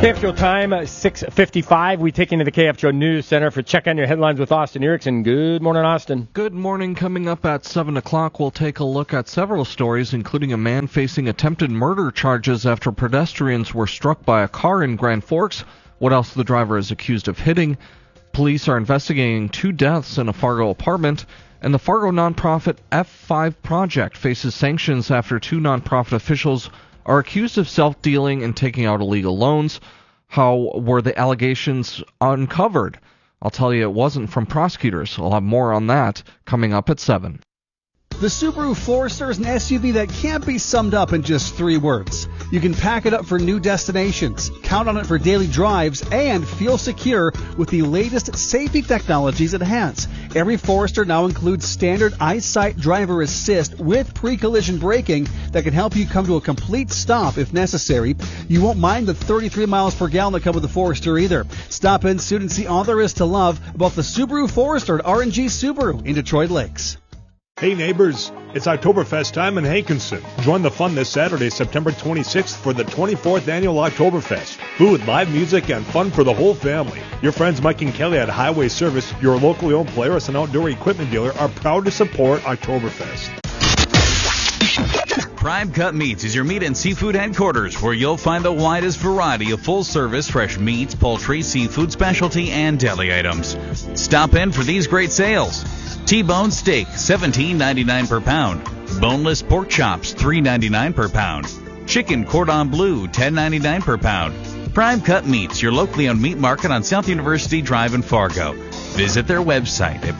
KFGO time, 6:55. We take into the KFGO News Center for Check on Your Headlines with Austin Erickson. Good morning, Austin. Good morning. Coming up at 7 o'clock, we'll take a look at several stories, including a man facing attempted murder charges after pedestrians were struck by a car in Grand Forks. What else the driver is accused of hitting. Police are investigating 2 deaths in a Fargo apartment. And the Fargo nonprofit F5 Project faces sanctions after 2 nonprofit officials are accused of self-dealing and taking out illegal loans. How were the allegations uncovered? I'll tell you, it wasn't from prosecutors. I'll have more on that coming up at 7. The Subaru Forester is an SUV that can't be summed up in just 3 words. You can pack it up for new destinations, count on it for daily drives, and feel secure with the latest safety technologies it has. Every Forester now includes standard EyeSight driver assist with pre-collision braking that can help you come to a complete stop if necessary. You won't mind the 33 miles per gallon that come with the Forester either. Stop in soon and see all there is to love about the Subaru Forester at R&G Subaru in Detroit Lakes. Hey neighbors, it's Oktoberfest time in Hankinson. Join the fun this Saturday, September 26th for the 24th Annual Oktoberfest. Food, live music, and fun for the whole family. Your friends Mike and Kelly at Highway Service, your locally owned Polaris and outdoor equipment dealer, are proud to support Oktoberfest. Prime Cut Meats is your meat and seafood headquarters, where you'll find the widest variety of full-service fresh meats, poultry, seafood, specialty, and deli items. Stop in for these great sales. T-bone steak, $17.99 per pound. Boneless pork chops, $3.99 per pound. Chicken cordon bleu, $10.99 per pound. Prime Cut Meats, your locally owned meat market on South University Drive in Fargo. Visit their website at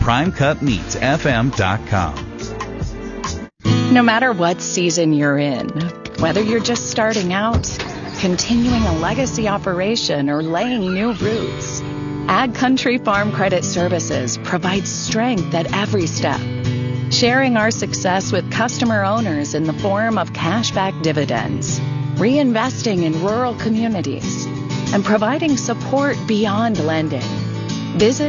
primecutmeatsfm.com. No matter what season you're in, whether you're just starting out, continuing a legacy operation, or laying new roots, Ag Country Farm Credit Services provides strength at every step, sharing our success with customer owners in the form of cashback dividends, reinvesting in rural communities, and providing support beyond lending. Visit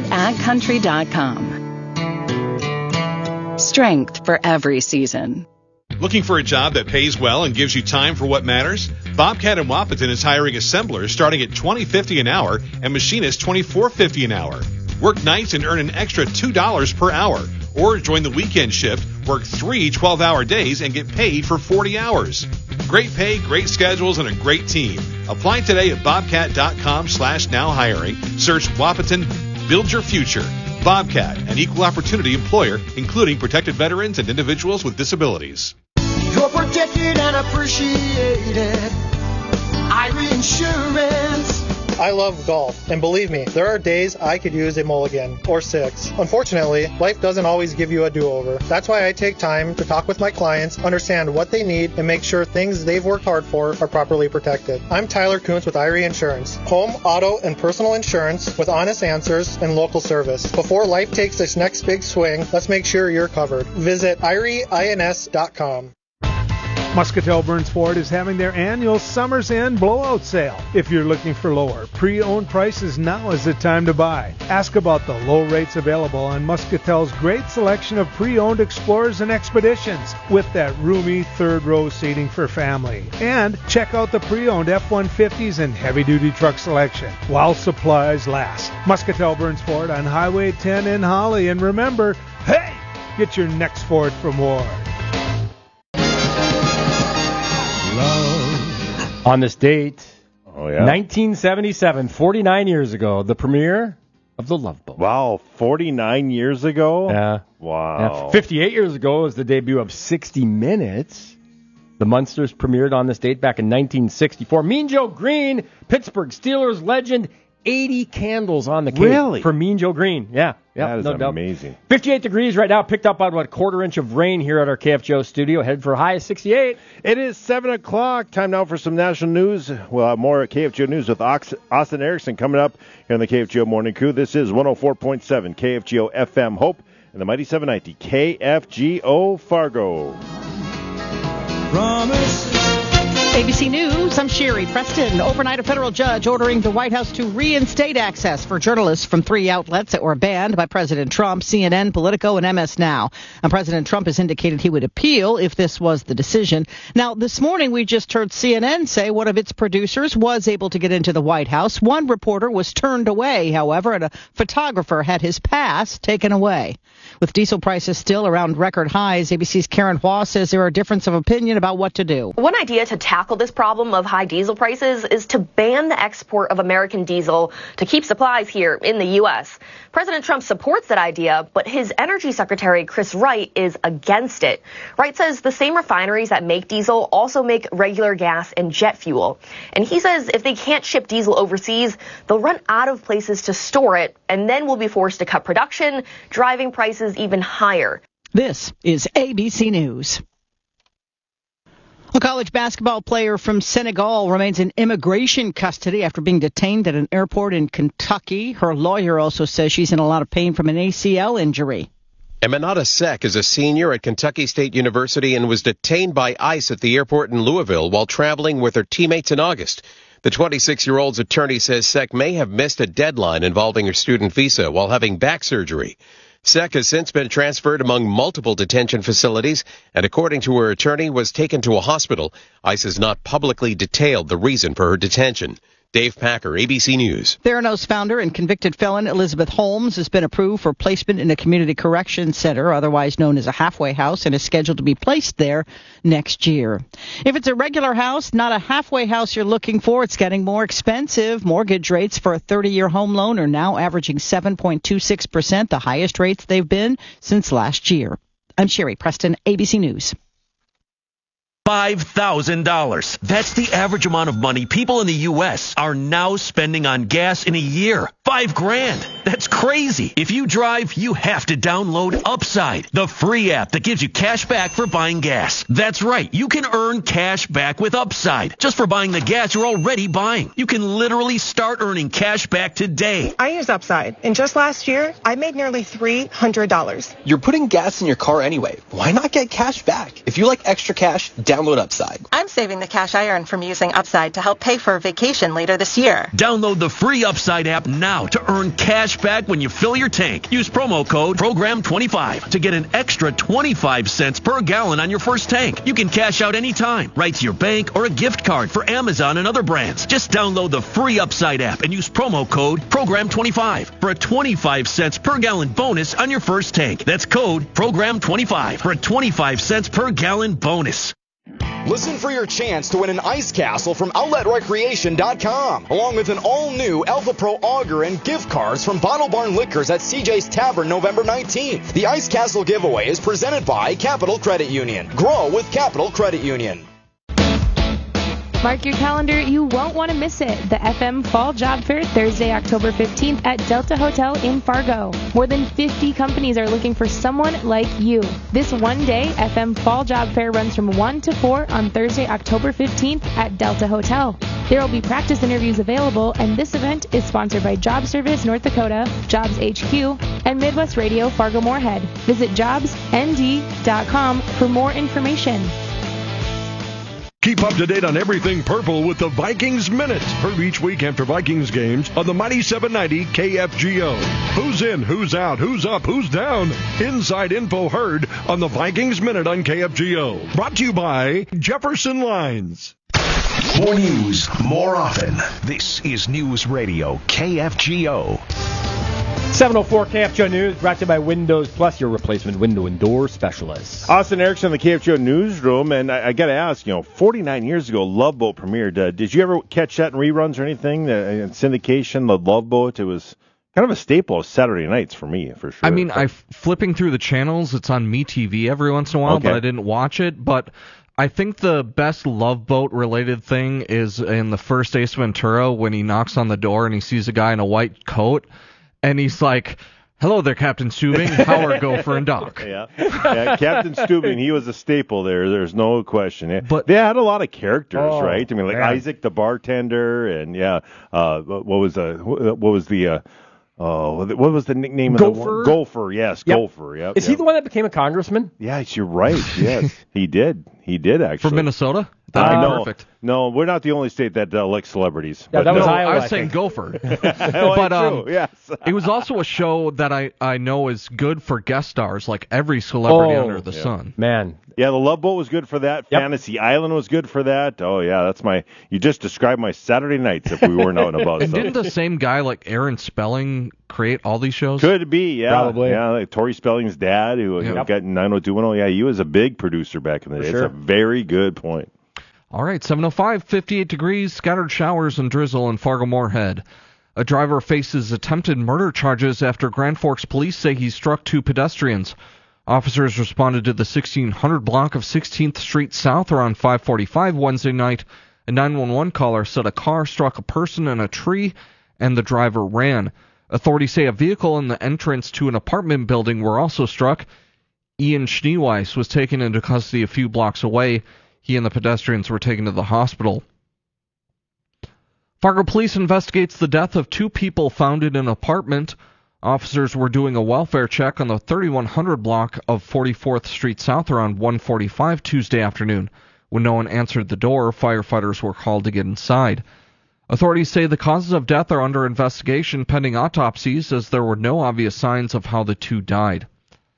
agcountry.com. Strength for every season. Looking for a job that pays well and gives you time for what matters? Bobcat in Wahpeton is hiring assemblers starting at $20.50 an hour and machinists $24.50 an hour. Work nights and earn an extra $2 per hour. Or join the weekend shift, work 3 12-hour days and get paid for 40 hours. Great pay, great schedules, and a great team. Apply today at bobcat.com/now hiring. Search Wahpeton, build your future. Bobcat, an equal opportunity employer, including protected veterans and individuals with disabilities. You're protected and appreciated. Irie Insurance. I love golf, and believe me, there are days I could use a mulligan, or 6. Unfortunately, life doesn't always give you a do-over. That's why I take time to talk with my clients, understand what they need, and make sure things they've worked hard for are properly protected. I'm Tyler Kuntz with Irie Insurance. Home, auto, and personal insurance with honest answers and local service. Before life takes its next big swing, let's make sure you're covered. Visit IrieINS.com. Muscatel Burns Ford is having their annual Summer's End blowout sale. If you're looking for lower pre-owned prices, now is the time to buy. Ask about the low rates available on Muscatel's great selection of pre-owned Explorers and Expeditions with that roomy third-row seating for family. And check out the pre-owned F-150s and heavy-duty truck selection while supplies last. Muscatel Burns Ford on Highway 10 in Holly. And remember, hey, get your next Ford from Ward. On this date, 1977, 49 years ago, the premiere of The Love Boat. Wow, 49 years ago? Yeah. Wow. Yeah. 58 years ago was the debut of 60 Minutes. The Munsters premiered on this date back in 1964. Mean Joe Green, Pittsburgh Steelers legend, 80 candles on the cake for Mean Joe Green. Yeah. That is no doubt. amazing. 58 degrees right now, picked up on a quarter inch of rain here at our KFGO studio. Headed for a high of 68. It is 7 o'clock. Time now for some national news. We'll have more KFGO news with Austin Erickson coming up here on the KFGO Morning Crew. This is 104.7 KFGO FM Hope and the Mighty 790 KFGO Fargo. Promises ABC News, I'm Sherry Preston. Overnight, a federal judge ordering the White House to reinstate access for journalists from 3 outlets that were banned by President Trump, CNN, Politico, and MS Now. And President Trump has indicated he would appeal if this was the decision. Now, this morning, we just heard CNN say one of its producers was able to get into the White House. One reporter was turned away, however, and a photographer had his pass taken away. With diesel prices still around record highs, ABC's Karen Hua says there are differences of opinion about what to do. One idea to tackle this problem of high diesel prices is to ban the export of American diesel to keep supplies here in the U.S. President Trump supports that idea, but his Energy Secretary, Chris Wright, is against it. Wright says the same refineries that make diesel also make regular gas and jet fuel. And he says if they can't ship diesel overseas, they'll run out of places to store it, and then will be forced to cut production, driving prices even higher. This is ABC News. A college basketball player from Senegal remains in immigration custody after being detained at an airport in Kentucky. Her lawyer also says she's in a lot of pain from an ACL injury. Eminata Seck is a senior at Kentucky State University and was detained by ICE at the airport in Louisville while traveling with her teammates in August. The 26-year-old's attorney says Seck may have missed a deadline involving her student visa while having back surgery. Seck has since been transferred among multiple detention facilities and, according to her attorney, was taken to a hospital. ICE has not publicly detailed the reason for her detention. Dave Packer, ABC News. Theranos founder and convicted felon Elizabeth Holmes has been approved for placement in a community correction center, otherwise known as a halfway house, and is scheduled to be placed there next year. If it's a regular house, not a halfway house you're looking for, it's getting more expensive. Mortgage rates for a 30-year home loan are now averaging 7.26%, the highest rates they've been since last year. I'm Sherry Preston, ABC News. $5,000. That's the average amount of money people in the U.S. are now spending on gas in a year. $5,000. That's crazy. If you drive, you have to download Upside, the free app that gives you cash back for buying gas. That's right. You can earn cash back with Upside just for buying the gas you're already buying. You can literally start earning cash back today. I use Upside, and just last year, I made nearly $300. You're putting gas in your car anyway. Why not get cash back? If you like extra cash, download Upside. I'm saving the cash I earn from using Upside to help pay for a vacation later this year. Download the free Upside app now to earn cash back when you fill your tank. Use promo code PROGRAM25 to get an extra 25 cents per gallon on your first tank. You can cash out anytime, right to your bank or a gift card for Amazon and other brands. Just download the free Upside app and use promo code PROGRAM25 for a 25 cents per gallon bonus on your first tank. That's code PROGRAM25 for a 25 cents per gallon bonus. Listen for your chance to win an ice castle from OutletRecreation.com, along with an all-new Alpha Pro auger and gift cards from Bottle Barn Liquors at CJ's Tavern November 19th. The ice castle giveaway is presented by Capital Credit Union. Grow with Capital Credit Union. Mark your calendar, you won't want to miss it. The FM Fall Job Fair, Thursday, October 15th at Delta Hotel in Fargo. More than 50 companies are looking for someone like you. This one-day FM Fall Job Fair runs from 1 to 4 on Thursday, October 15th at Delta Hotel. There will be practice interviews available, and this event is sponsored by Job Service North Dakota, Jobs HQ, and Midwest Radio Fargo-Moorhead. Visit jobsnd.com for more information. Keep up to date on everything purple with the Vikings Minute. Heard each week after Vikings games on the Mighty 790 KFGO. Who's in, who's out, who's up, who's down? Inside info heard on the Vikings Minute on KFGO. Brought to you by Jefferson Lines. More news, more often. This is News Radio KFGO. 704 KFGO News, brought to you by Windows Plus, your replacement window and door specialist. Austin Erickson, the KFGO newsroom, and I got to ask, 49 years ago, Love Boat premiered. Did you ever catch that in reruns or anything? In syndication, the Love Boat, it was kind of a staple of Saturday nights for me, for sure. I mean, flipping through the channels, it's on MeTV every once in a while, but I didn't watch it. But I think the best Love Boat related thing is in the first Ace Ventura when he knocks on the door and he sees a guy in a white coat. And he's like, hello there, Captain Stubing, Howard, Gopher, and Doc. Yeah, Captain Stubing, he was a staple there. There's no question. But they had a lot of characters, right? I mean, like Isaac the bartender, and what was the nickname of Gopher? Gopher, yes, yep. Gopher. Yep, Is he the one that became a congressman? Yes, you're right. Yes, he did. He did, actually. For Minnesota? That'd be perfect. No, we're not the only state that elects celebrities. Yeah, that was Iowa. I was saying Gopher. But true, yes. It was also a show that I know is good for guest stars, like every celebrity under the sun. Man. Yeah, the Love Boat was good for that. Yep. Fantasy Island was good for that. Oh, yeah, you just described my Saturday nights if we weren't out and about. And didn't the same guy, like Aaron Spelling, create all these shows? Could be, yeah. Probably. Yeah, like Tori Spelling's dad, who got 90210. Yeah, he was a big producer back in the day. Sure. It's a very good point. All right, 7:05, 58 degrees, scattered showers and drizzle in Fargo-Moorhead. A driver faces attempted murder charges after Grand Forks police say he struck 2 pedestrians. Officers responded to the 1600 block of 16th Street South around 5:45 Wednesday night. A 911 caller said a car struck a person in a tree and the driver ran. Authorities say a vehicle and the entrance to an apartment building were also struck. Ian Schneeweiss was taken into custody a few blocks away. He and the pedestrians were taken to the hospital. Fargo police investigates the death of 2 people found in an apartment. Officers were doing a welfare check on the 3100 block of 44th Street South around 1:45 Tuesday afternoon. When no one answered the door, firefighters were called to get inside. Authorities say the causes of death are under investigation pending autopsies, as there were no obvious signs of how the 2 died.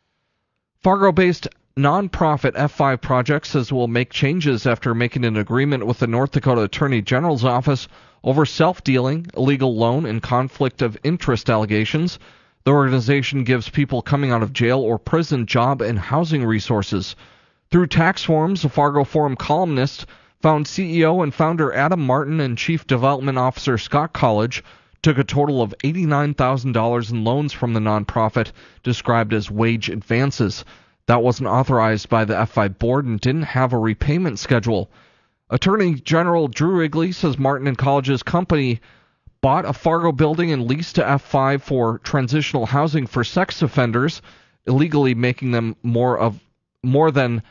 Fargo-based nonprofit F5 Project says it will make changes after making an agreement with the North Dakota Attorney General's office over self-dealing, illegal loan, and conflict of interest allegations. The organization gives people coming out of jail or prison job and housing resources. Through tax forms, a Fargo Forum columnist found CEO and founder Adam Martin and Chief Development Officer Scott College took a total of $89,000 in loans from the nonprofit, described as wage advances. That wasn't authorized by the F5 board and didn't have a repayment schedule. Attorney General Drew Wrigley says Martin and College's company bought a Fargo building and leased to F5 for transitional housing for sex offenders, illegally making them more than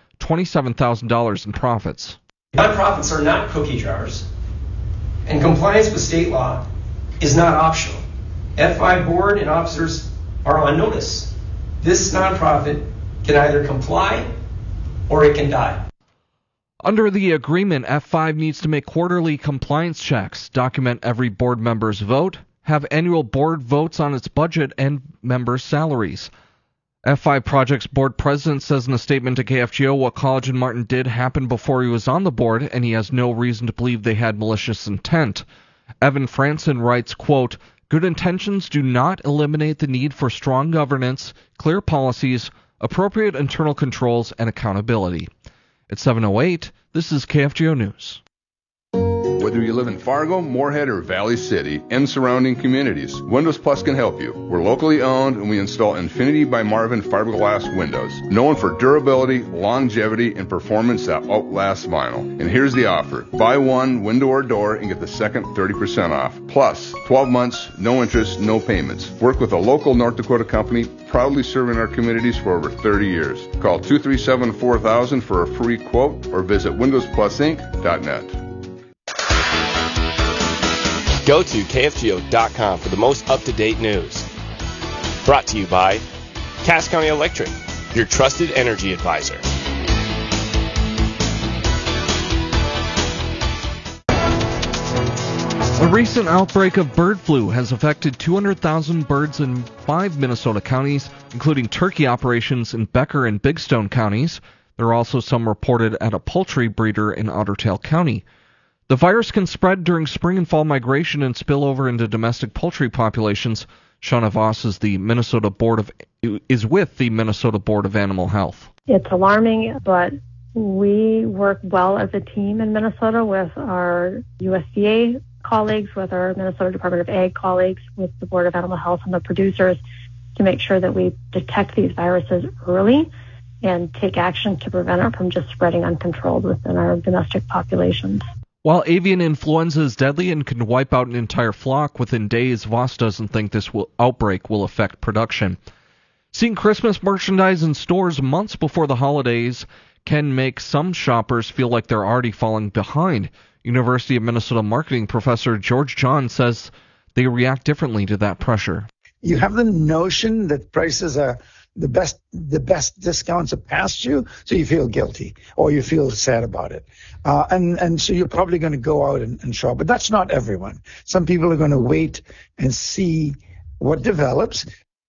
$27,000 in profits. Nonprofits are not cookie jars, and compliance with state law is not optional. F5 board and officers are on notice. This nonprofit can either comply or it can die. Under the agreement, F5 needs to make quarterly compliance checks, document every board member's vote, have annual board votes on its budget and members' salaries. F5 Project's board president says in a statement to KFGO what College and Martin did happened before he was on the board, and he has no reason to believe they had malicious intent. Evan Franson writes, quote, "Good intentions do not eliminate the need for strong governance, clear policies, appropriate internal controls, and accountability." At 7:08, this is KFGO News. Whether you live in Fargo, Moorhead, or Valley City and surrounding communities, Windows Plus can help you. We're locally owned and we install Infinity by Marvin fiberglass windows, known for durability, longevity, and performance that outlasts vinyl. And here's the offer. Buy one window or door and get the second 30% off. Plus, 12 months, no interest, no payments. Work with a local North Dakota company proudly serving our communities for over 30 years. Call 237-4000 for a free quote or visit windowsplusinc.net. Go to KFGO.com for the most up-to-date news. Brought to you by Cass County Electric, your trusted energy advisor. A recent outbreak of bird flu has affected 200,000 birds in 5 Minnesota counties, including turkey operations in Becker and Big Stone counties. There are also some reported at a poultry breeder in Otter Tail County. The virus can spread during spring and fall migration and spill over into domestic poultry populations. Shauna Voss is with the Minnesota Board of Animal Health. It's alarming, but we work well as a team in Minnesota with our USDA colleagues, with our Minnesota Department of Ag colleagues, with the Board of Animal Health and the producers to make sure that we detect these viruses early and take action to prevent it from just spreading uncontrolled within our domestic populations. While avian influenza is deadly and can wipe out an entire flock within days, Voss doesn't think this outbreak will affect production. Seeing Christmas merchandise in stores months before the holidays can make some shoppers feel like they're already falling behind. University of Minnesota marketing professor George John says they react differently to that pressure. You have the notion that prices are the best discounts have passed you, so you feel guilty or you feel sad about it. And so you're probably going to go out and shop. But that's not everyone. Some people are going to wait and see what develops.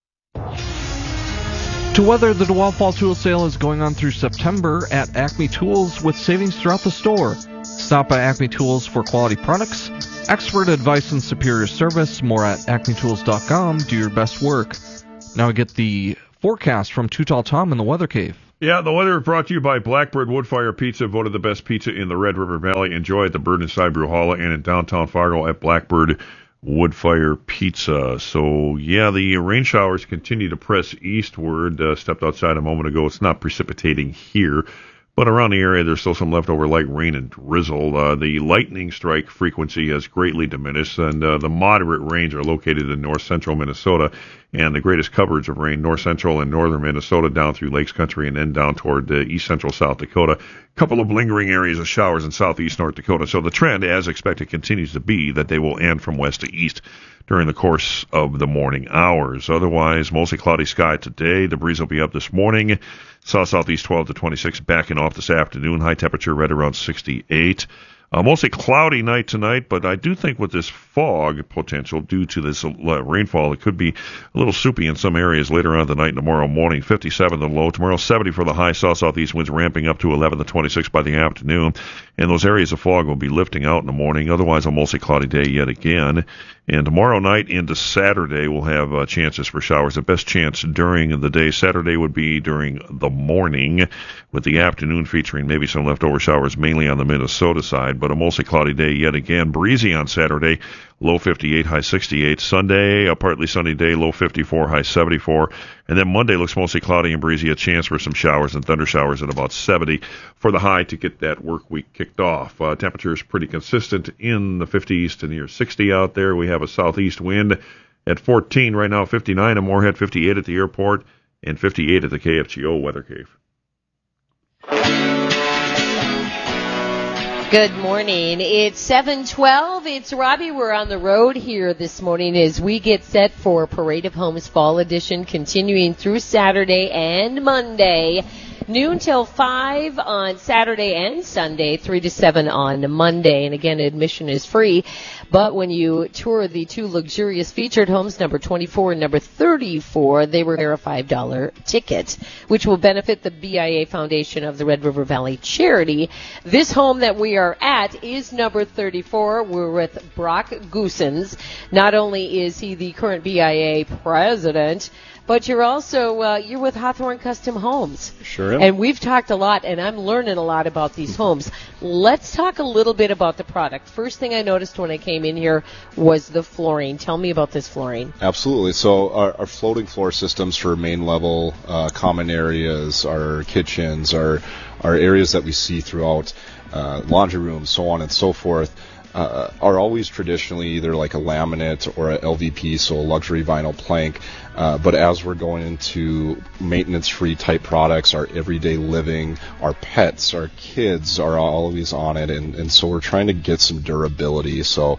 To weather the DeWalt Fall Tool Sale is going on through September at Acme Tools with savings throughout the store. Stop by Acme Tools for quality products, expert advice, and superior service. More at acmetools.com. Do your best work. Now we get the forecast from Too Tall Tom in the Weather Cave. Yeah, the weather brought to you by Blackbird Woodfire Pizza, voted the best pizza in the Red River Valley. Enjoy at the Bird and Side Brewhalla and in downtown Fargo at Blackbird Woodfire Pizza. So, yeah, the rain showers continue to press eastward. Stepped outside a moment ago. It's not precipitating here, but around the area there's still some leftover light rain and drizzle. The lightning strike frequency has greatly diminished, and the moderate rains are located in north-central Minnesota, and the greatest coverage of rain north-central and northern Minnesota down through Lakes Country and then down toward east-central South Dakota. A couple of lingering areas of showers in southeast North Dakota. So the trend, as expected, continues to be that they will end from west to east during the course of the morning hours. Otherwise, mostly cloudy sky today. The breeze will be up this morning. South-southeast 12 to 26, backing off this afternoon. High temperature right around 68. Mostly cloudy night tonight, but I do think with this fog potential due to this rainfall, it could be a little soupy in some areas later on tonight and tomorrow morning. 57 the low. Tomorrow 70 for the high. South-southeast winds ramping up to 11 to 26 by the afternoon. And those areas of fog will be lifting out in the morning. Otherwise, a mostly cloudy day yet again. And tomorrow night into Saturday, we'll have chances for showers. The best chance during the day Saturday would be during the morning, with the afternoon featuring maybe some leftover showers, mainly on the Minnesota side. But a mostly cloudy day yet again. Breezy on Saturday, low 58, high 68. Sunday, a partly sunny day, low 54, high 74. And then Monday looks mostly cloudy and breezy, a chance for some showers and thunder showers at about 70 for the high to get that work week kicked off. Temperature is pretty consistent in the 50s to near 60 out there. We have a southeast wind at 14 right now, 59 at Moorhead, 58 at the airport, and 58 at the KFGO Weather Cave. Good morning. It's 7:12. It's Robbie. We're on the road here this morning as we get set for Parade of Homes Fall Edition, continuing through Saturday and Monday. Noon till 5 on Saturday and Sunday, 3 to 7 on Monday. And again, admission is free. But when you tour the two luxurious featured homes, number 24 and number 34, they were a $5 ticket, which will benefit the BIA Foundation of the Red River Valley Charity. This home that we are at is number 34. We're with Brock Goosens. Not only is he the current BIA president, but you're also you're with Hawthorne Custom Homes. Sure am. And we've talked a lot, and I'm learning a lot about these homes. Let's talk a little bit about the product. First thing I noticed when I came in here was the flooring. Tell me about this flooring. Absolutely. So our floating floor systems for main level, common areas, our kitchens, our areas that we see throughout, laundry rooms, so on and so forth, are always traditionally either like a laminate or a LVP, so a luxury vinyl plank. But as we're going into maintenance-free type products, our everyday living, our pets, our kids are always on it, and so we're trying to get some durability. So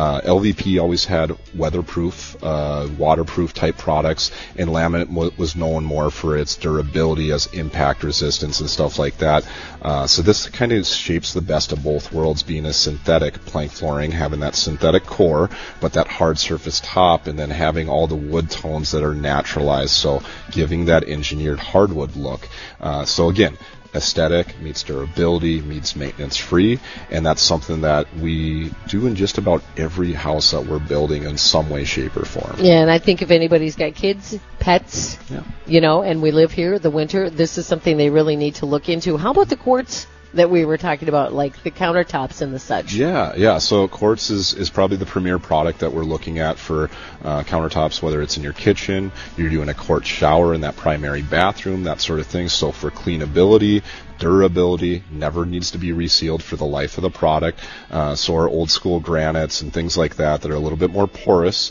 LVP always had weatherproof, waterproof type products, and laminate was known more for its durability as impact resistance and stuff like that. So this kind of shapes the best of both worlds, being a synthetic plank flooring, having that synthetic core, but that hard surface top, and then having all the wood tones that are naturalized, so giving that engineered hardwood look. So again, aesthetic meets durability meets maintenance free, and that's something that we do in just about every house that we're building in some way, shape, or form. Yeah, and I think if anybody's got kids, pets, you know, and we live here the winter, this is something they really need to look into. How about the quartz that we were talking about, like the countertops and the such? Yeah. So quartz is probably the premier product that we're looking at for countertops, whether it's in your kitchen, you're doing a quartz shower in that primary bathroom, that sort of thing. So for cleanability, durability, never needs to be resealed for the life of the product. So our old school granites and things like that are a little bit more porous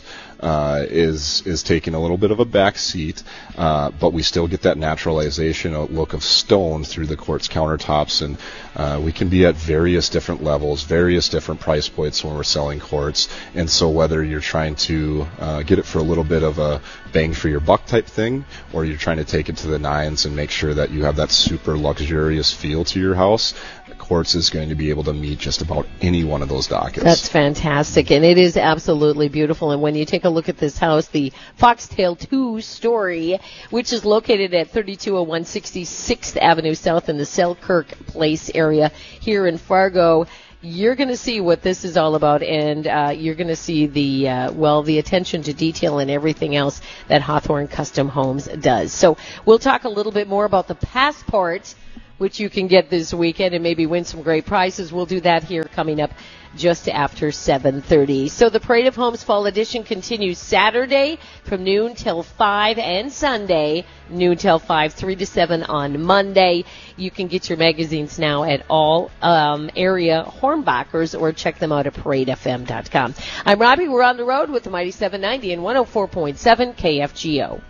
is taking a little bit of a back seat, but we still get that naturalization look of stone through the quartz countertops, and we can be at various different levels, various different price points when we're selling quartz. And so whether you're trying to get it for a little bit of a bang for your buck type thing, or you're trying to take it to the nines and make sure that you have that super luxurious feel to your house, Quartz is going to be able to meet just about any one of those dockets. That's fantastic, and it is absolutely beautiful. And when you take a look at this house, the Foxtail 2-story, which is located at 3201 66th Avenue South in the Selkirk Place area here in Fargo, you're going to see what this is all about, and you're going to see the attention to detail and everything else that Hawthorne Custom Homes does. So we'll talk a little bit more about the Passport, which you can get this weekend and maybe win some great prizes. We'll do that here coming up just after 7:30. So the Parade of Homes Fall Edition continues Saturday from noon till 5 and Sunday, noon till 5, 3 to 7 on Monday. You can get your magazines now at all area Hornbachers or check them out at paradefm.com. I'm Robbie. We're on the road with the Mighty 790 and 104.7 KFGO.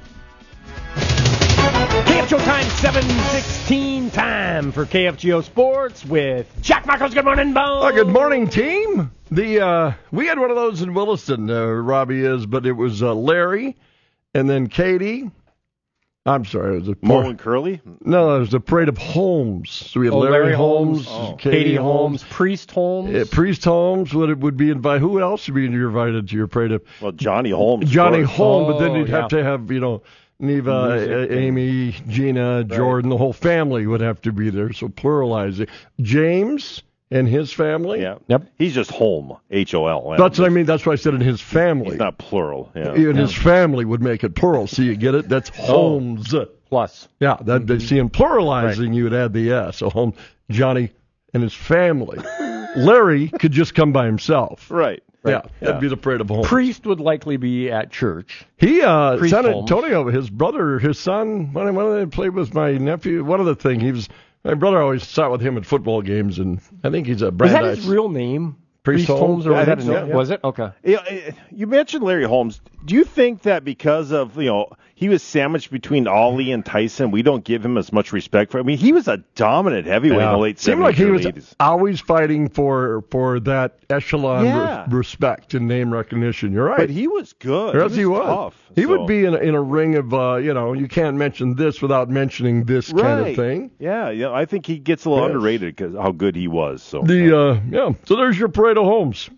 KFGO time, 7:16 time for KFGO Sports with Jack Michaels. Good morning, Bo. Good morning, team. We had one of those in Williston, Robbie is, but it was Larry and then Katie. I'm sorry, it was Mo and Curly? No, it was the Parade of Holmes. So we had Larry Holmes, Katie Holmes, Priest Holmes. Priest Holmes would be invited. Who else would be invited to your parade of? Well, Johnny Holmes. Johnny Holmes, but then you'd have to have, Neva, Amy, Gina, Jordan, the whole family would have to be there, so pluralizing. James and his family? Yeah. Yep. He's just Holm, H-O-L. That's what I mean. That's why I said in his family. He's not plural. Yeah. Even his family would make it plural. See, you get it? That's Holmes. Plus. Yeah. See, in pluralizing, you would add the S. So Holmes, Johnny, and his family. Larry could just come by himself. Right. Yeah, that'd be the Parade of Holmes. Priest would likely be at church. He, San Antonio, his brother, his son, when they played with my nephew, one of the things, my brother always sat with him at football games, and I think he's a Brandeis. Was that his real name? Priest Holmes? Or was it? Okay. You mentioned Larry Holmes. Do you think that because of, he was sandwiched between Ollie and Tyson, we don't give him as much respect for? I mean, he was a dominant heavyweight in the late 70s. Seemed like he was always fighting for that echelon respect and name recognition. You're right. But he was good. Yes, he was. Tough. He would be in a ring of, you can't mention this without mentioning this kind of thing. Yeah, I think he gets a little underrated because how good he was. So So there's your Parade of Holmes.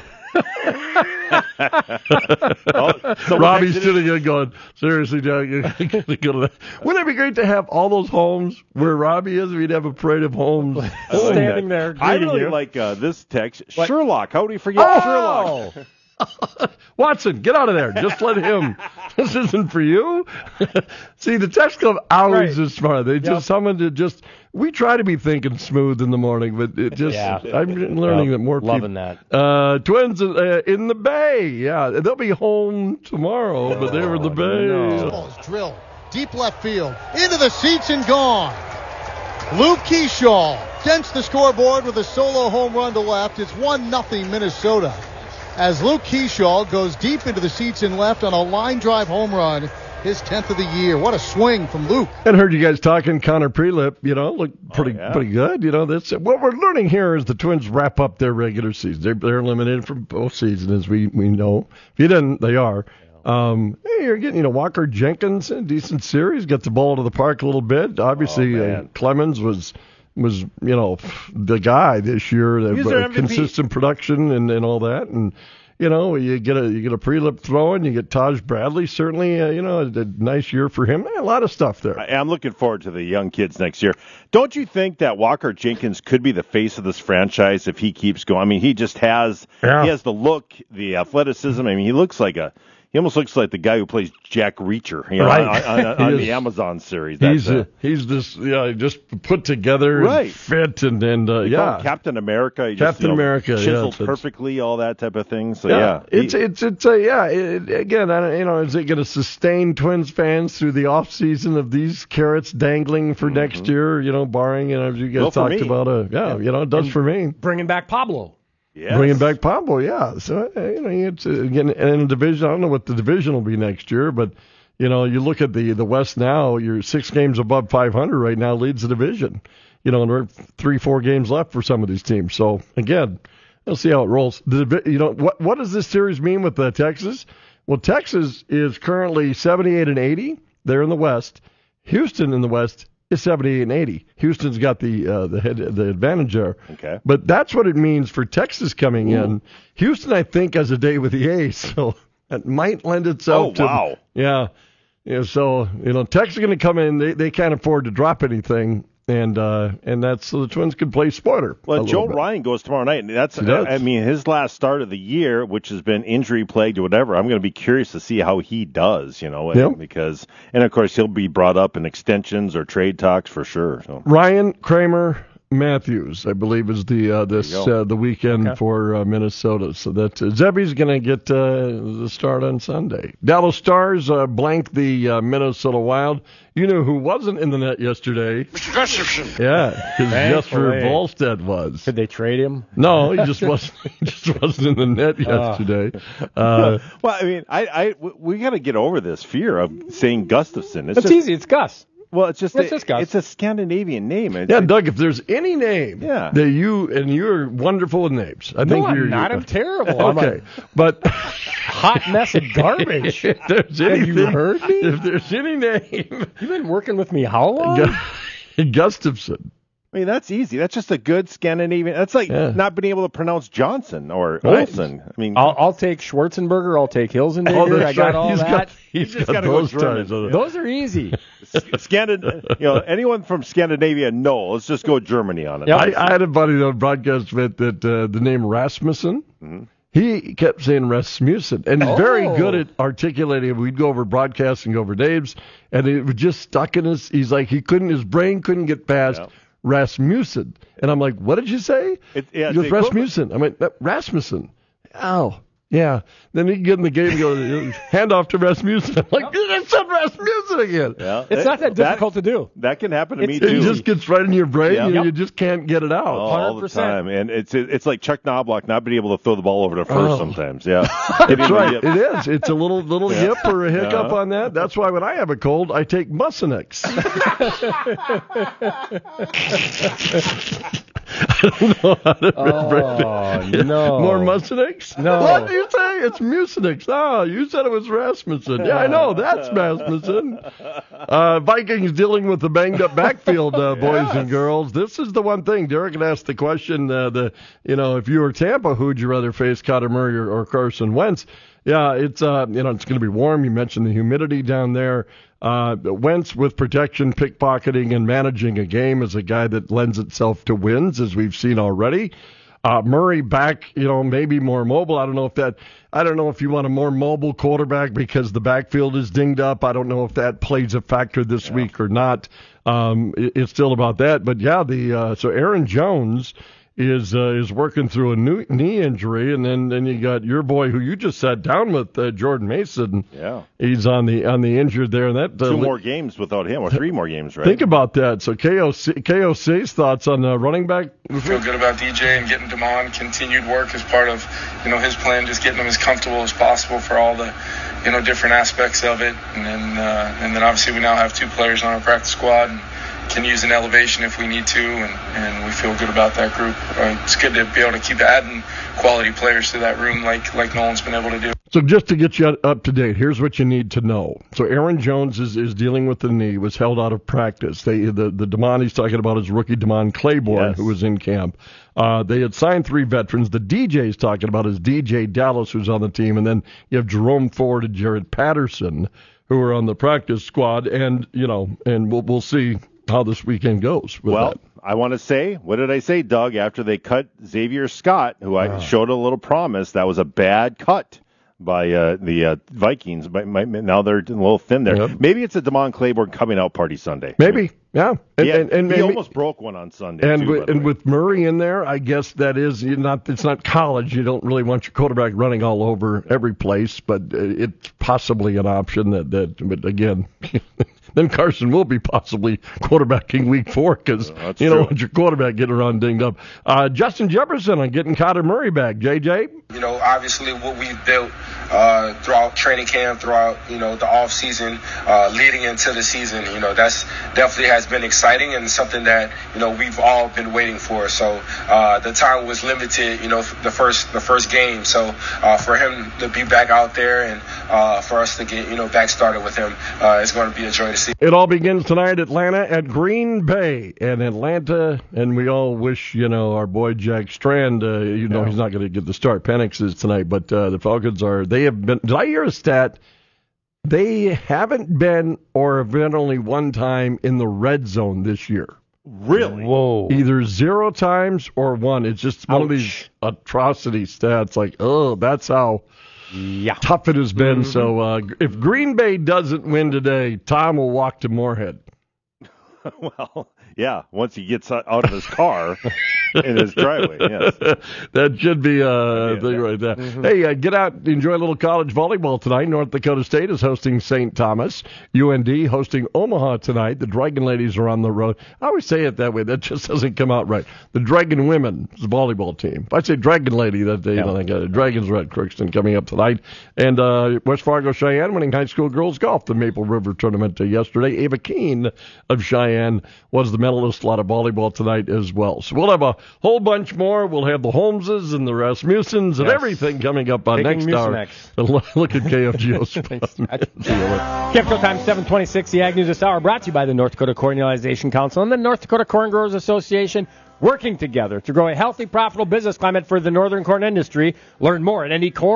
Robbie's sitting there going, seriously, Jack, wouldn't it be great to have all those homes where Robbie is? We'd have a Parade of homes standing there. I really like this text. What? Sherlock. How do you forget Sherlock? Watson, get out of there. Just let him. This isn't for you. See, the text club always is smart. They just someone to just. We try to be thinking smooth in the morning, but it just. I'm learning that more people. Loving that. Twins in the Bay. Yeah, they'll be home tomorrow, but they're in the Bay. No. Ball's drilled deep left field into the seats and gone. Luke Keyshaw dents the scoreboard with a solo home run to left. It's 1-0 Minnesota. As Luke Keyshaw goes deep into the seats and left on a line drive home run, his 10th of the year. What a swing from Luke. And heard you guys talking Connor Prelip, looked pretty good. That's what we're learning here is the Twins wrap up their regular season. They're eliminated from postseason, as we know. If you didn't, they are. You're getting, Walker Jenkins, a decent series, got the ball to the park a little bit. Obviously, Clemens was the guy this year, consistent production and all that. And, you get a Prelip throwing, you get Taj Bradley, certainly, a nice year for him. A lot of stuff there. I'm looking forward to the young kids next year. Don't you think that Walker Jenkins could be the face of this franchise if he keeps going? I mean, he just has, he has the look, the athleticism. I mean, he almost looks like the guy who plays Jack Reacher, on the Amazon series. He's just put together and fit and Captain America. He America, chiseled perfectly, all that type of thing. So again, is it going to sustain Twins fans through the off season of these carrots dangling for next year? Barring as you guys talked about, it does for me. Bringing back Pablo. Yes. Bringing back Pablo, yeah. So, it's again in a division. I don't know what the division will be next year, but, you look at the West now, you're 6 games above 500 right now, leads the division. And we're 3-4 games left for some of these teams. So, again, we'll see how it rolls. What does this series mean with Texas? Well, Texas is currently 78-80. They're in the West. Houston in the West is 78-80. Houston's got the advantage there. Okay. But that's what it means for Texas coming in. Houston, I think, has a day with the A's, so that might lend itself to. Wow. Yeah. So Texas is going to come in. They can't afford to drop anything. And that's so the Twins can play spoiler. Well, Joe Ryan goes tomorrow night, and that's his last start of the year, which has been injury plagued or whatever. I'm going to be curious to see how he does, because of course he'll be brought up in extensions or trade talks for sure. So. Ryan, Kramer, Matthews, I believe, is the weekend for Minnesota. So that Zebby's going to get the start on Sunday. Dallas Stars blanked the Minnesota Wild. You know who wasn't in the net yesterday? Mr. Gustafson. Yeah, because Jesper Volstead was. Could they trade him? No, he just wasn't. He just wasn't in the net yesterday. Well, I mean, we got to get over this fear of saying Gustafson. It's easy. It's Gus. Well, it's a Scandinavian name. Doug, if there's any name that you're wonderful with names. I think you're not. I'm terrible. Okay, but hot mess of garbage. If there's anything, you heard me? If there's any name. You've been working with me how long? Gustafson. I mean, that's easy. That's just a good Scandinavian. That's like not being able to pronounce Johnson or Olsen. I mean, I'll take Schwarzenberger. I'll take Hilsenberger. I got all that. He's got those ties. Those are easy. Anyone from Scandinavia, no. Let's just go Germany on it. Yeah, I had a buddy on broadcast that the name Rasmussen. Mm-hmm. He kept saying Rasmussen, and he's very good at articulating it. We'd go over broadcasts and go over names, and it was just stuck in his brain couldn't get past Rasmussen. And I'm like, what did you say? He goes, Rasmussen. I went, Rasmussen. Oh, yeah. Then he get in the game and goes, hand off to Rasmussen. I'm like, you said Rasmussen again. Yeah, it's not that difficult to do. That can happen to me, too. It just gets right in your brain, and you just can't get it out. All the time. And it's like Chuck Knobloch not being able to throw the ball over to first sometimes. Yeah. That's right. It is. It's a little yip or a hiccup on that. That's why when I have a cold, I take Mucinex. I don't know how to no. More Mucinex? No. What do you say? It's Mucinex. Oh, you said it was Rasmussen. Yeah, I know. That's Rasmussen. Vikings dealing with the banged-up backfield, boys and girls. This is the one thing. Derek had asked the question, if you were Tampa, who'd you rather face, Kyler Murray or Carson Wentz? Yeah, it's going to be warm. You mentioned the humidity down there. Wentz with protection, pickpocketing, and managing a game is a guy that lends itself to wins, as we've seen already. Murray back, maybe more mobile. I don't know if you want a more mobile quarterback because the backfield is dinged up. I don't know if that plays a factor this week or not. It's still about that. But so Aaron Jones is working through a knee injury, and then you got your boy who you just sat down with, Jordan Mason. Yeah, he's on the injured there, and that 2 more games without him, or 3 more games, right? Think about that. So KOC's thoughts on running back. We feel good about DJ and getting Damon continued work as part of his plan, just getting him as comfortable as possible for all the different aspects of it, and then obviously we now have 2 players on our practice squad. And can use an elevation if we need to, and we feel good about that group. It's good to be able to keep adding quality players to that room like Nolan's been able to do. So just to get you up to date, here's what you need to know. So Aaron Jones is dealing with the knee, was held out of practice. The Damon he's talking about is rookie Damon Claiborne, who was in camp. They had signed 3 veterans. The DJ he's talking about is DJ Dallas, who's on the team, and then you have Jerome Ford and Jared Patterson, who are on the practice squad, and we'll see how this weekend goes with that. I want to say, what did I say, Doug, after they cut Xavier Scott, who I showed a little promise? That was a bad cut by the Vikings. Now they're a little thin there. Yep. Maybe it's a Damon Claiborne coming out party Sunday. Maybe, yeah. And he almost broke one on Sunday. And with Murray in there, I guess that is it's not college. You don't really want your quarterback running all over every place, but it's possibly an option but again. Then Carson will be possibly quarterbacking week 4 because you don't want your quarterback getting around dinged up. Justin Jefferson on getting Kyler Murray back. JJ? Obviously what we've built throughout training camp, throughout, the off season, leading into the season. That's definitely has been exciting and something that, we've all been waiting for. So, the time was limited, the first game. So, for him to be back out there and, for us to get, back started with him, it's going to be a joy to see. It all begins tonight, Atlanta at Green Bay and Atlanta, and we all wish, our boy Jack Strand, he's not going to get the start. Penix is tonight, but the Falcons they have been, did I hear a stat? They haven't been or have been only one time in the red zone this year. Really? Whoa. Either 0 times or 1. It's just one of these atrocity stats. Like, that's how tough it has been. Mm-hmm. So if Green Bay doesn't win today, Tom will walk to Moorhead. Well, yeah, once he gets out of his car in his driveway, yes. That should be a thing right there. Mm-hmm. Hey, get out, enjoy a little college volleyball tonight. North Dakota State is hosting St. Thomas. UND hosting Omaha tonight. The Dragon Ladies are on the road. I always say it that way. That just doesn't come out right. The Dragon Women's volleyball team. If I say Dragon Lady, that they think Dragons are at Crookston coming up tonight. And West Fargo Cheyenne winning high school girls golf, the Maple River tournament yesterday. Ava Keene of Cheyenne was the medalist. A lot of volleyball tonight as well. So we'll have a whole bunch more. We'll have the Holmeses and the Rasmussens and everything coming up on next hour. Look at KFGO's. KFGO time 7:26. The Ag News this hour brought to you by the North Dakota Corn Utilization Council and the North Dakota Corn Growers Association, working together to grow a healthy, profitable business climate for the northern corn industry. Learn more at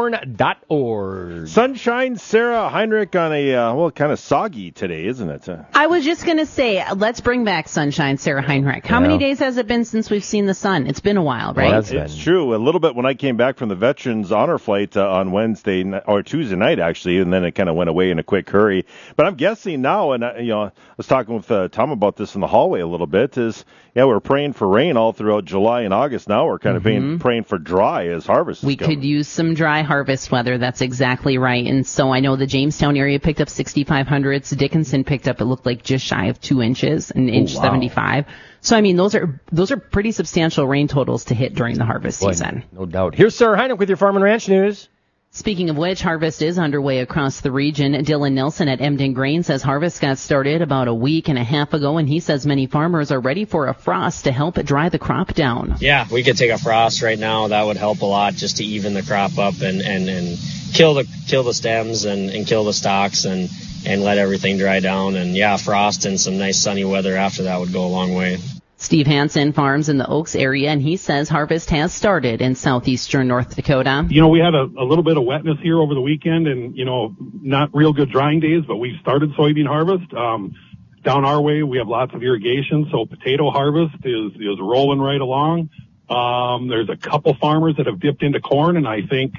necorn.org. Sunshine Sarah Heinrich on a, kind of soggy today, isn't it? I was just going to say, let's bring back Sunshine Sarah Heinrich. How many days has it been since we've seen the sun? It's been a while, right? Well, it's true. A little bit when I came back from the Veterans Honor Flight on Wednesday or Tuesday night, actually, and then it kind of went away in a quick hurry. But I'm guessing now, and I was talking with Tom about this in the hallway a little bit, we're praying for rain all throughout July and August. Now we're kind of praying for dry as harvest is coming. Could use some dry harvest weather. That's exactly right. And so I know the Jamestown area picked up 6,500. Dickinson picked up, it looked like just shy of 2 inches, an inch 75. So, I mean, those are pretty substantial rain totals to hit during the harvest season. No doubt. Here's Sarah Heinrich with your Farm and Ranch News. Speaking of which, harvest is underway across the region. Dylan Nelson at Emden Grain says harvest got started about a week and a half ago, and he says many farmers are ready for a frost to help dry the crop down. Yeah, we could take a frost right now. That would help a lot just to even the crop up and kill the stems and kill the stalks and let everything dry down. And yeah, frost and some nice sunny weather after that would go a long way. Steve Hansen farms in the Oaks area, and he says harvest has started in southeastern North Dakota. We had a little bit of wetness here over the weekend and, not real good drying days, but we started soybean harvest. Down our way, we have lots of irrigation, so potato harvest is rolling right along. There's a couple farmers that have dipped into corn, and I think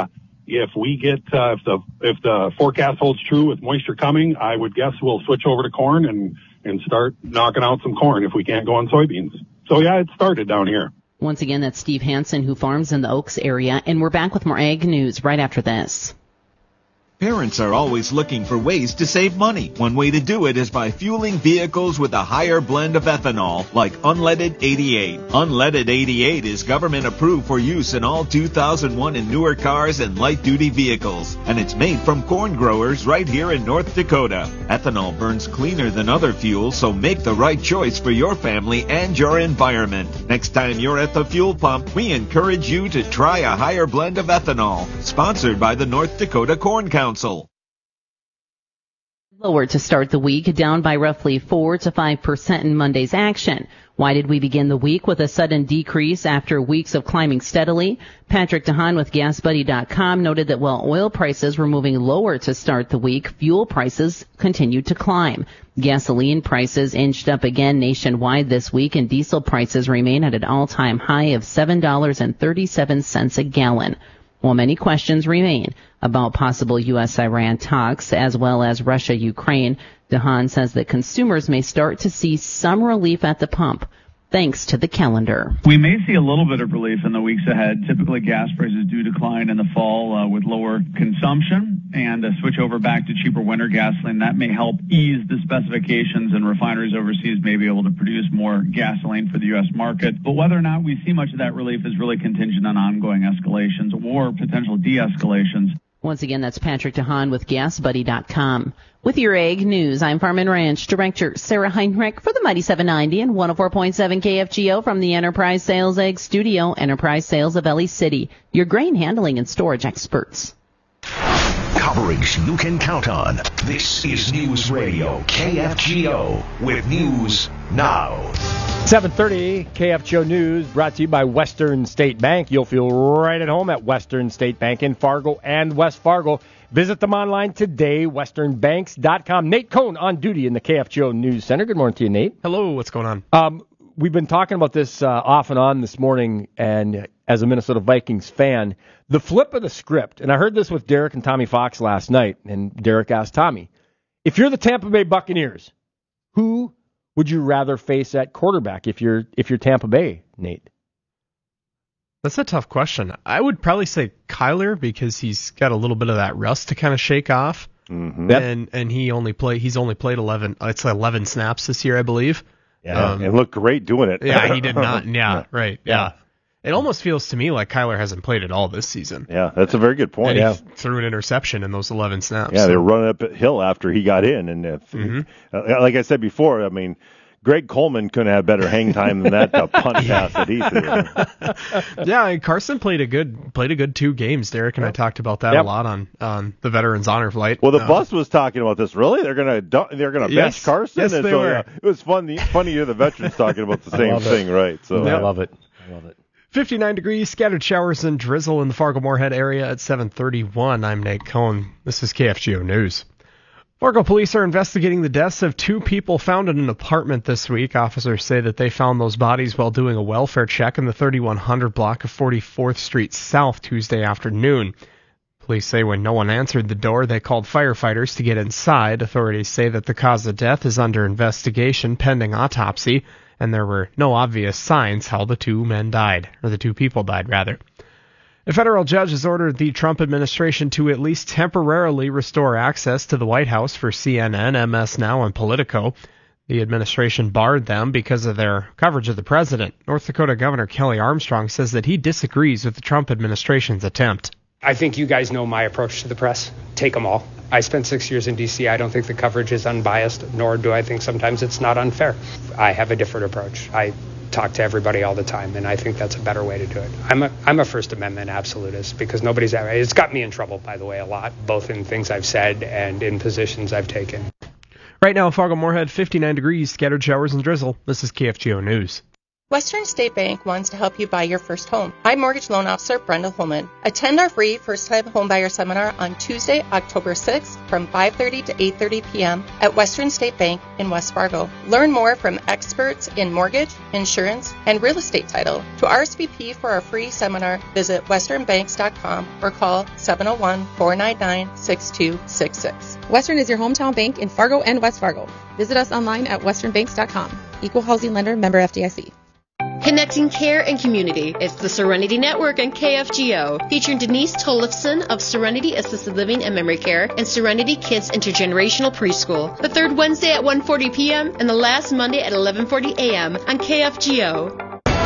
if we get if the forecast holds true with moisture coming, I would guess we'll switch over to corn and start knocking out some corn if we can't go on soybeans. So, yeah, it started down here. Once again, that's Steve Hansen, who farms in the Oaks area, and we're back with more Ag News right after this. Parents are always looking for ways to save money. One way to do it is by fueling vehicles with a higher blend of ethanol, like Unleaded 88. Unleaded 88 is government approved for use in all 2001 and newer cars and light-duty vehicles, and it's made from corn growers right here in North Dakota. Ethanol burns cleaner than other fuels, so make the right choice for your family and your environment. Next time you're at the fuel pump, we encourage you to try a higher blend of ethanol. Sponsored by the North Dakota Corn Council. Lower to start the week, down by roughly 4 to 5% in Monday's action. Why did we begin the week with a sudden decrease after weeks of climbing steadily? Patrick DeHaan with GasBuddy.com noted that while oil prices were moving lower to start the week, fuel prices continued to climb. Gasoline prices inched up again nationwide this week, and diesel prices remain at an all-time high of $7.37 a gallon. While many questions remain about possible U.S.-Iran talks as well as Russia-Ukraine, DeHaan says that consumers may start to see some relief at the pump thanks to the calendar. We may see a little bit of relief in the weeks ahead. Typically, gas prices do decline in the fall with lower consumption and a switch over back to cheaper winter gasoline. That may help ease the specifications, and refineries overseas may be able to produce more gasoline for the U.S. market. But whether or not we see much of that relief is really contingent on ongoing escalations or potential de-escalations. Once again, that's Patrick DeHaan with GasBuddy.com. With your Ag News, I'm Farm and Ranch Director Sarah Heinrich for the Mighty 790 and 104.7 KFGO from the Enterprise Sales Ag Studio, Enterprise Sales of Ellie City, your grain handling and storage experts. Coverage you can count on. This is News Radio KFGO with News Now. 7:30 KFGO News brought to you by Western State Bank. You'll feel right at home at Western State Bank in Fargo and West Fargo. Visit them online today, westernbanks.com. Nate Cohn on duty in the KFGO News Center. Good morning to you, Nate. Hello, what's going on? We've been talking about this off and on this morning, and as a Minnesota Vikings fan, the flip of the script, and I heard this with Derek and Tommy Fox last night, and Derek asked Tommy, if you're the Tampa Bay Buccaneers, who would you rather face at quarterback if you're Tampa Bay, Nate? That's a tough question. I would probably say Kyler because he's got a little bit of that rust to kind of shake off, and he's only played 11 snaps this year, I believe. Yeah, and looked great doing it. Yeah, he did not. Yeah, right. Yeah. It almost feels to me like Kyler hasn't played at all this season. Yeah, that's a very good point. And he threw an interception in those 11 snaps. Yeah, they were running up hill after he got in. And like I said before, I mean, Greg Coleman couldn't have better hang time than that to punt pass that he threw. Yeah, and Carson played a good 2 games. Derek and I talked about that a lot on the Veterans Honor Flight. Well, the bus was talking about this. Really, they're gonna bench Carson. Yes, they were. It was funny to hear the veterans talking about the same thing, right? So I love it. 59 degrees, scattered showers and drizzle in the Fargo-Moorhead area at 7:31. I'm Nate Cohn. This is KFGO News. Fargo police are investigating the deaths of 2 people found in an apartment this week. Officers say that they found those bodies while doing a welfare check in the 3100 block of 44th Street South Tuesday afternoon. Police say when no one answered the door, they called firefighters to get inside. Authorities say that the cause of death is under investigation pending autopsy, and there were no obvious signs how the 2 people died, rather. A federal judge has ordered the Trump administration to at least temporarily restore access to the White House for CNN, MS Now, and Politico. The administration barred them because of their coverage of the president. North Dakota Governor Kelly Armstrong says that he disagrees with the Trump administration's attempt. I think you guys know my approach to the press. Take them all. I spent 6 years in D.C. I don't think the coverage is unbiased, nor do I think sometimes it's not unfair. I have a different approach. I talk to everybody all the time, and I think that's a better way to do it. I'm a First Amendment absolutist because it's got me in trouble, by the way, a lot, both in things I've said and in positions I've taken. Right now, Fargo-Moorhead, 59 degrees, scattered showers and drizzle. This is KFGO News. Western State Bank wants to help you buy your first home. I'm Mortgage Loan Officer Brenda Holman. Attend our free first-time homebuyer seminar on Tuesday, October 6th from 5:30 to 8:30 p.m. at Western State Bank in West Fargo. Learn more from experts in mortgage, insurance, and real estate title. To RSVP for our free seminar, visit westernbanks.com or call 701-499-6266. Western is your hometown bank in Fargo and West Fargo. Visit us online at westernbanks.com. Equal housing lender, member FDIC. Connecting care and community. It's the Serenity Network and KFGO, featuring Denise Tollefson of Serenity Assisted Living and Memory Care and Serenity Kids Intergenerational Preschool. The third Wednesday at 1:40 p.m. and the last Monday at 11:40 a.m. on KFGO.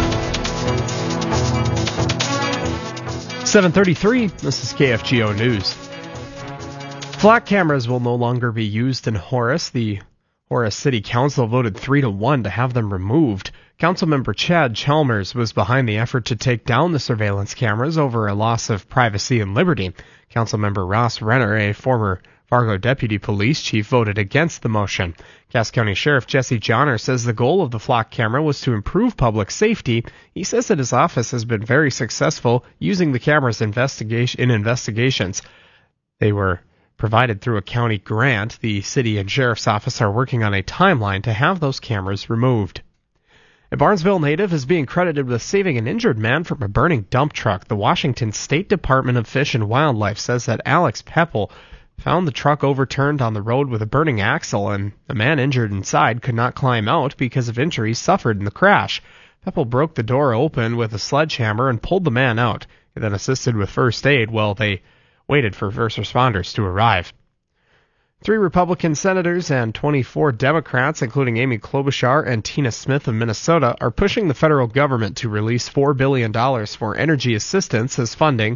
7:33. This is KFGO News. Flock cameras will no longer be used in Horace. The Horace City Council voted 3-1 to have them removed. Councilmember Chad Chalmers was behind the effort to take down the surveillance cameras over a loss of privacy and liberty. Councilmember Ross Renner, a former Fargo deputy police chief, voted against the motion. Cass County Sheriff Jesse Johnner says the goal of the flock camera was to improve public safety. He says that his office has been very successful using the cameras in investigations. They were provided through a county grant. The city and sheriff's office are working on a timeline to have those cameras removed. A Barnesville native is being credited with saving an injured man from a burning dump truck. The Washington State Department of Fish and Wildlife says that Alex Peppel found the truck overturned on the road with a burning axle, and the man injured inside could not climb out because of injuries suffered in the crash. Peppel broke the door open with a sledgehammer and pulled the man out. He then assisted with first aid while they waited for first responders to arrive. 3 Republican senators and 24 Democrats, including Amy Klobuchar and Tina Smith of Minnesota, are pushing the federal government to release $4 billion for energy assistance as funding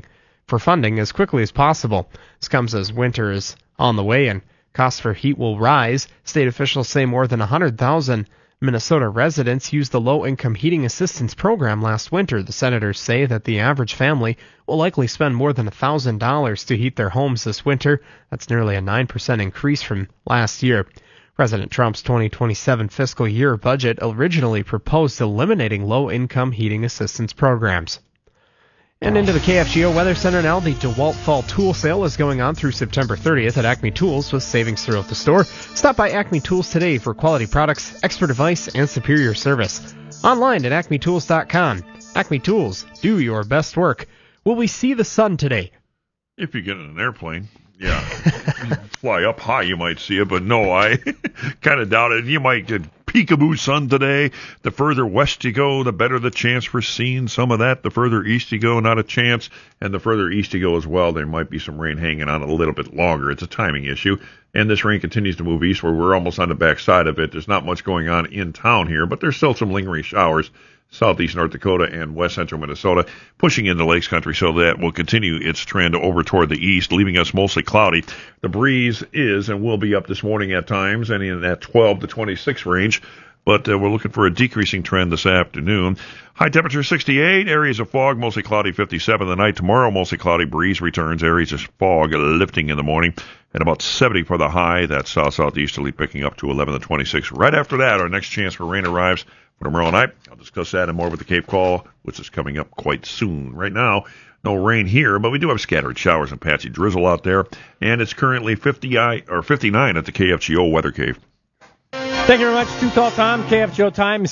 for funding as quickly as possible. This comes as winter is on the way and costs for heat will rise. State officials say more than 100,000 Minnesota residents used the Low-Income Heating Assistance Program last winter. The senators say that the average family will likely spend more than $1,000 to heat their homes this winter. That's nearly a 9% increase from last year. President Trump's 2027 fiscal year budget originally proposed eliminating low-income heating assistance programs. And into the KFGO Weather Center now, the DeWalt Fall Tool Sale is going on through September 30th at Acme Tools with savings throughout the store. Stop by Acme Tools today for quality products, expert advice, and superior service. Online at acmetools.com. Acme Tools, do your best work. Will we see the sun today? If you get in an airplane, yeah. Fly up high, you might see it, but no, I kind of doubt it. You might get peekaboo sun today. The further west you go, the better the chance for seeing some of that. The further east you go, not a chance. And the further east you go as well, there might be some rain hanging on a little bit longer. It's a timing issue. And this rain continues to move eastward. We're almost on the backside of it. There's not much going on in town here, but there's still some lingering showers. Southeast North Dakota and west central Minnesota, pushing into Lakes Country, so that will continue its trend over toward the east, leaving us mostly cloudy. The breeze is and will be up this morning at times, and in that 12 to 26 range, but we're looking for a decreasing trend this afternoon. High temperature 68, areas of fog, mostly cloudy 57 the night. Tomorrow, mostly cloudy, breeze returns, areas of fog lifting in the morning, and about 70 for the high. That's south-southeasterly, picking up to 11 to 26. Right after that, our next chance for rain arrives for tomorrow night. I'll discuss that and more with the Cape Call, which is coming up quite soon. Right now, no rain here, but we do have scattered showers and patchy drizzle out there, and it's currently 59 at the KFGO Weather Cave. Thank you very much. Too Tall Tom, KFGO time,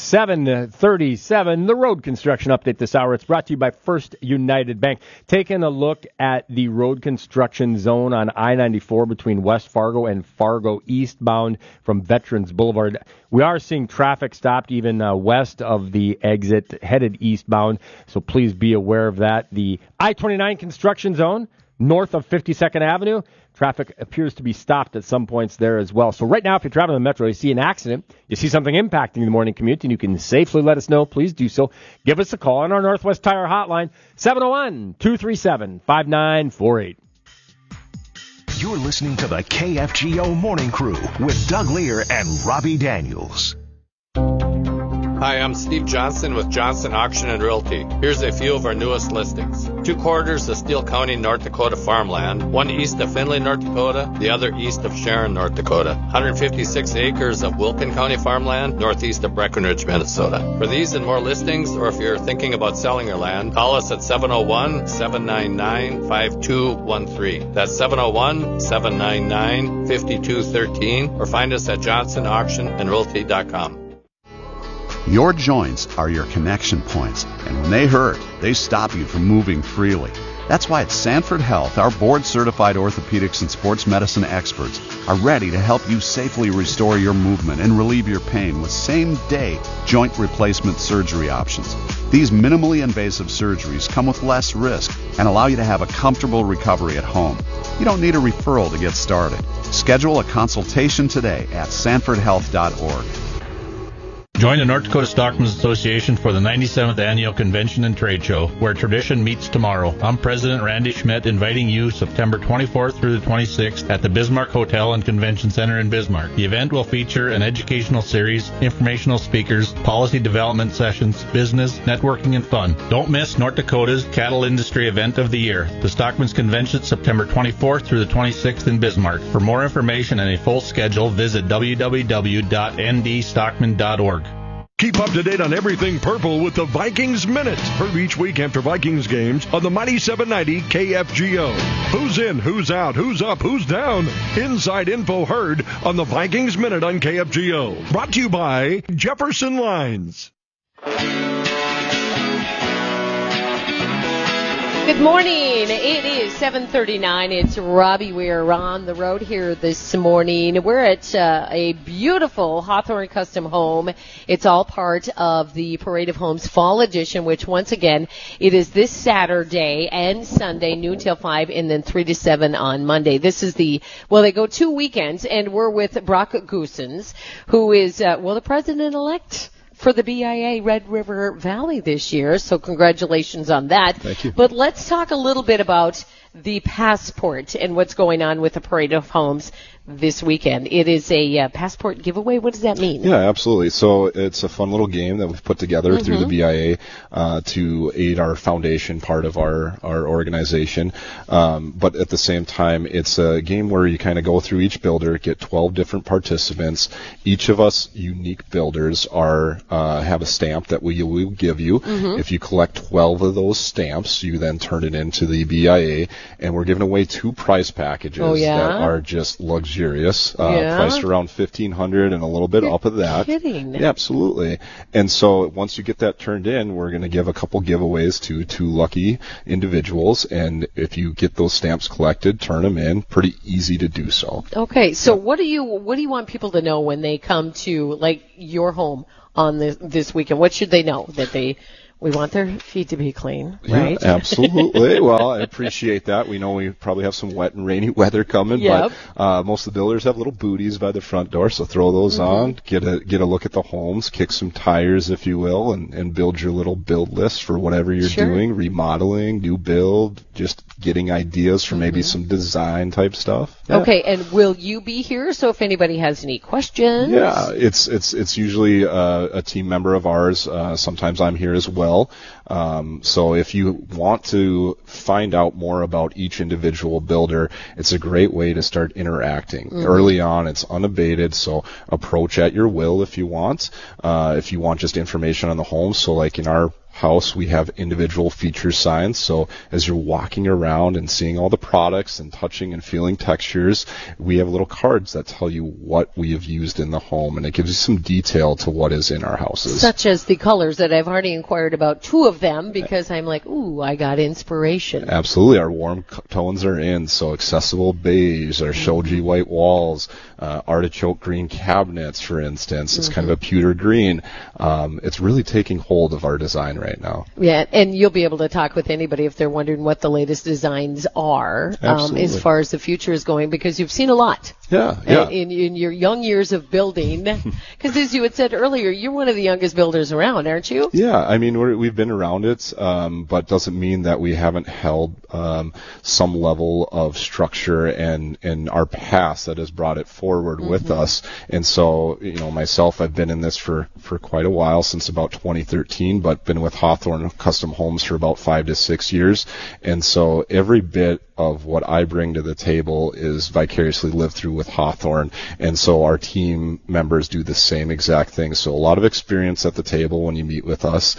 7:37. The road construction update this hour. It's brought to you by First United Bank. Taking a look at the road construction zone on I-94 between West Fargo and Fargo eastbound from Veterans Boulevard. We are seeing traffic stopped even west of the exit headed eastbound, so please be aware of that. The I-29 construction zone north of 52nd Avenue. Traffic appears to be stopped at some points there as well. So right now, if you're traveling the metro, you see an accident, you see something impacting the morning commute, and you can safely let us know, please do so. Give us a call on our Northwest Tire hotline, 701-237-5948. You're listening to the KFGO Morning Crew with Doug Lear and Robbie Daniels. Hi, I'm Steve Johnson with Johnson Auction and Realty. Here's a few of our newest listings. 2 quarters of Steele County, North Dakota farmland, one east of Findlay, North Dakota, the other east of Sharon, North Dakota. 156 acres of Wilkin County farmland, northeast of Breckenridge, Minnesota. For these and more listings, or if you're thinking about selling your land, call us at 701-799-5213. That's 701-799-5213, or find us at johnsonauctionandrealty.com. Your joints are your connection points, and when they hurt, they stop you from moving freely. That's why at Sanford Health, our board-certified orthopedics and sports medicine experts are ready to help you safely restore your movement and relieve your pain with same-day joint replacement surgery options. These minimally invasive surgeries come with less risk and allow you to have a comfortable recovery at home. You don't need a referral to get started. Schedule a consultation today at sanfordhealth.org. Join the North Dakota Stockmen's Association for the 97th Annual Convention and Trade Show, where tradition meets tomorrow. I'm President Randy Schmidt, inviting you September 24th through the 26th at the Bismarck Hotel and Convention Center in Bismarck. The event will feature an educational series, informational speakers, policy development sessions, business, networking, and fun. Don't miss North Dakota's cattle industry event of the year, the Stockmen's Convention, September 24th through the 26th in Bismarck. For more information and a full schedule, visit www.ndstockman.org. Keep up to date on everything purple with the Vikings Minute. Heard each week after Vikings games on the Mighty 790 KFGO. Who's in, who's out, who's up, who's down? Inside info heard on the Vikings Minute on KFGO. Brought to you by Jefferson Lines. Good morning. It is 7:39. It's Robbie. We're on the road here this morning. We're at a beautiful Hawthorne Custom Home. It's all part of the Parade of Homes Fall Edition, which once again, it is this Saturday and Sunday, noon till 5, and then 3 to 7 on Monday. This is they go 2 weekends, and we're with Brock Goosens, who is, the president-elect for the BIA Red River Valley this year, so congratulations on that. Thank you. But let's talk a little bit about the Passport and what's going on with the Parade of Homes this weekend. It is a passport giveaway. What does that mean? Yeah, absolutely. So it's a fun little game that we've put together through the BIA to aid our foundation part of our organization. But at the same time, it's a game where you kind of go through each builder, get 12 different participants. Each of us unique builders have a stamp that we will give you. If you collect 12 of those stamps, you then turn it into the BIA, and we're giving away 2 prize packages that are just luxurious, priced around $1,500 and a little bit up of that. Kidding. Yeah, absolutely. And so once you get that turned in, we're going to give a couple giveaways to 2 lucky individuals, and if you get those stamps collected, turn them in. Pretty easy to do so. Okay, so what do you want people to know when they come to like your home on this weekend? What should they know? That we want their feet to be clean, right? Yeah, absolutely. Well, I appreciate that. We know we probably have some wet and rainy weather coming, but most of the builders have little booties by the front door, so throw those on, get a look at the homes, kick some tires, if you will, and build your little build list for whatever you're doing, remodeling, new build, just getting ideas for maybe some design type stuff. Yeah. Okay, and will you be here? So if anybody has any questions? Yeah, it's usually a team member of ours. Sometimes I'm here as well. So if you want to find out more about each individual builder, it's a great way to start interacting. Early on, it's unabated, so approach at your will if you want. If you want just information on the home, so like in our house, we have individual feature signs, so as you're walking around and seeing all the products and touching and feeling textures, we have little cards that tell you what we have used in the home, and it gives you some detail to what is in our houses. Such as the colors that I've already inquired about 2 of them, because I'm like, ooh, I got inspiration. Absolutely. Our warm tones are in, so accessible beige, our shoji white walls, artichoke green cabinets, for instance. It's kind of a pewter green. It's really taking hold of our design right now. Yeah, and you'll be able to talk with anybody if they're wondering what the latest designs are as far as the future is going, because you've seen a lot. Yeah. In your young years of building, because as you had said earlier, you're one of the youngest builders around, aren't you? Yeah, I mean, we've been around it, but doesn't mean that we haven't held some level of structure and our past that has brought it forward with us. And so, myself, I've been in this for quite a while, since about 2013, but been with Hawthorne Custom Homes for about 5 to 6 years. And so every bit of what I bring to the table is vicariously lived through with Hawthorne, and so our team members do the same exact thing. So a lot of experience at the table when you meet with us,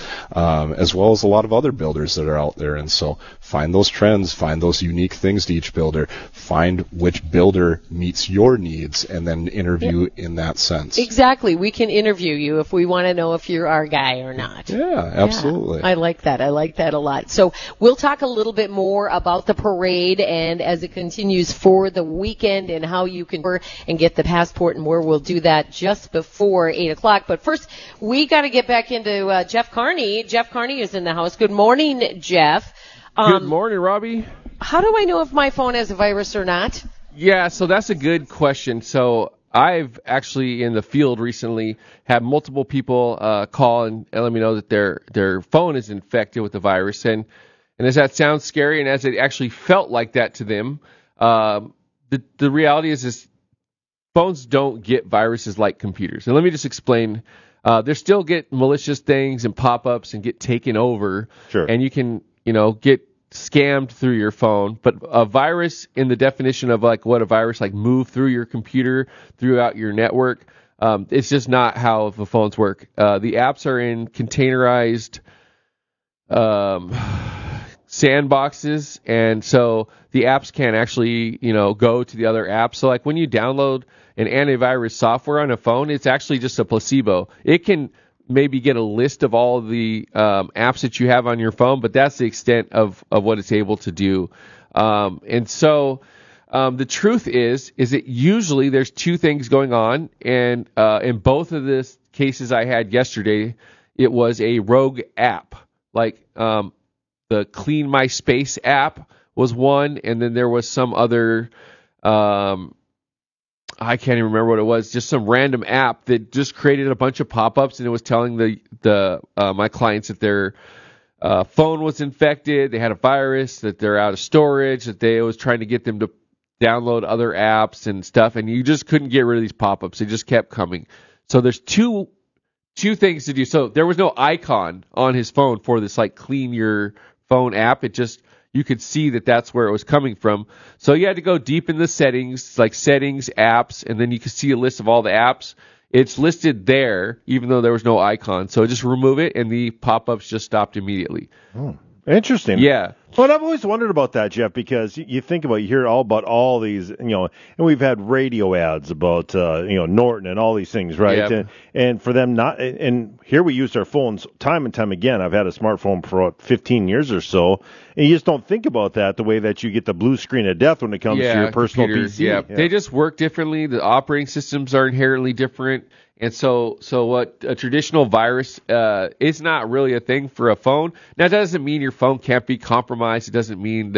as well as a lot of other builders that are out there. And so find those trends, find those unique things to each builder, find which builder meets your needs, and then interview in that sense. Exactly. We can interview you if we want to know if you're our guy or not. Yeah, absolutely. Yeah, I like that. I like that a lot. So we'll talk a little bit more about the parade and as it continues for the weekend and how you can and get the passport and more. We'll do that just before 8 o'clock. But first, we got to get back into Jeff Carney. Jeff Carney is in the house. Good morning, Jeff. Good morning, Robbie. How do I know if my phone has a virus or not? Yeah, so that's a good question. So I've actually in the field recently had multiple people call and let me know that their phone is infected with the virus. And as that sounds scary, and as it actually felt like that to them, the reality is phones don't get viruses like computers. And let me just explain. They still get malicious things and pop-ups and get taken over. Sure. And you can, get scammed through your phone. But a virus, in the definition of like what a virus like move through your computer, throughout your network, it's just not how the phones work. The apps are in containerized sandboxes, and so the apps can't actually, go to the other apps. So like when you download an antivirus software on a phone, it's actually just a placebo. It can maybe get a list of all of the apps that you have on your phone, but that's the extent of what it's able to do. And so the truth is that usually there's 2 things going on, and in both of the cases I had yesterday, it was a rogue app, like the Clean My Space app was one, and then there was some other I can't even remember what it was, just some random app that just created a bunch of pop-ups, and it was telling my clients that their phone was infected, they had a virus, that they're out of storage, that it was trying to get them to download other apps and stuff, and you just couldn't get rid of these pop-ups. They just kept coming. So there's two things to do. So there was no icon on his phone for this like clean your phone app. It just, you could see that that's where it was coming from. So you had to go deep in the settings, like settings, apps, and then you could see a list of all the apps. It's listed there, even though there was no icon. So just remove it, and the pop-ups just stopped immediately. Oh, interesting. Yeah. Well, I've always wondered about that, Jeff, because you think about, you hear all about all these, and we've had radio ads about, Norton and all these things, right? Yep. And for them not, and here we use our phones time and time again. I've had a smartphone for about 15 years or so, and you just don't think about that the way that you get the blue screen of death when it comes to your personal computers, PC. Yeah, they just work differently. The operating systems are inherently different. And so what a traditional virus is not really a thing for a phone. Now, that doesn't mean your phone can't be compromised. It doesn't mean